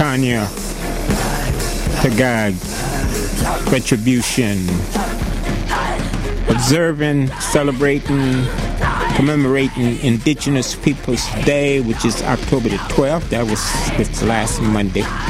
Tanya, Tagag, Retribution, observing, celebrating, commemorating Indigenous Peoples Day, which is October the 12th. That was this last Monday.